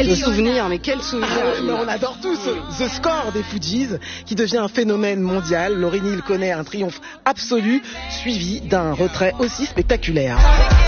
Quel souvenir, mais quel souvenir. Mais on adore tous The Score des Fugees, qui devient un phénomène mondial. Lauryn Hill connaît un triomphe absolu, suivi d'un retrait aussi spectaculaire.